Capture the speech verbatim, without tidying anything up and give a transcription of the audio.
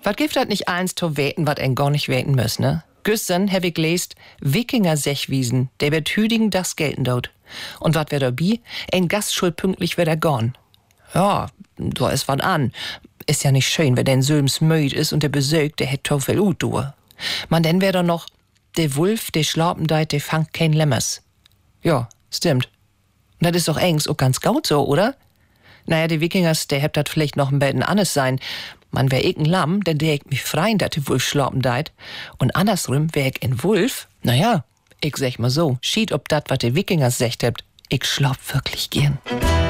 Was gibt das nicht eins zu weten, wat en gar nicht weten muss, ne? Gestern hab ich gelesen, Wikinger Sechwiesen, der wird hüdigen das gelten dort. Und wat wär dabei? Ein Gast schuld pünktlich wieder gorn. Ja, da ist wat an. Ist ja nicht schön, wenn den Söms müd ist und der besögt, der hätt to viel ut durch. Man, denn wär doch noch, der Wolf, der schlapen deit, der fangt kein Lämmers. Ja, stimmt. Und das ist doch engs auch ganz gaut so, oder? Naja, die Wikingers, der hebt dat vielleicht noch ein bisschen anders sein. Man wär ich ein Lamm, denn der ich mich freien, dat der Wolf schlapen deit. Und andersrum wär ich ein Wolf. Naja, ich sag mal so, schied ob dat, wat die Wikingers secht hebt. Ich schlaf wirklich gern.